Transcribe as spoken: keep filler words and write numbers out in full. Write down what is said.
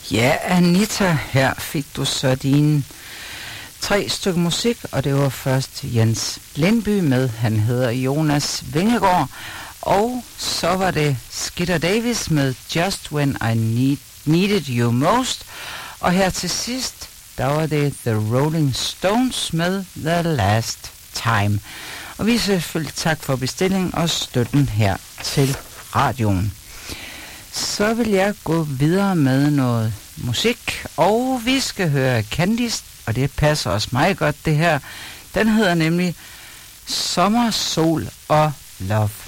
Ja, Anita, her fik du så dine tre stykker musik, og det var først Jens Lindby med, han hedder Jonas Vingegaard, og så var det Skitter Davis med Just When I Need, Needed You Most, og her til sidst, der var det The Rolling Stones med The Last Time. Og vi siger selvfølgelig tak for bestillingen og støtten her til radioen. Så vil jeg gå videre med noget musik, og vi skal høre Candice, og det passer også meget godt det her. Den hedder nemlig Sommer, Sol og Love.